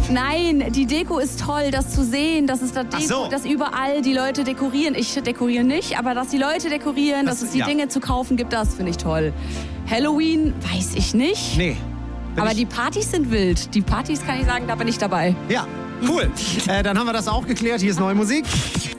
Nein, die Deko ist toll, das zu sehen, dass es da Deko, dass überall die Leute dekorieren. Ich dekoriere nicht, aber dass die Leute dekorieren, dass es die Dinge zu kaufen gibt, das finde ich toll. Halloween weiß ich nicht. Nee. Aber die Partys sind wild. Die Partys kann ich sagen, da bin ich dabei. Ja, cool. Dann haben wir das auch geklärt. Hier ist neue Musik.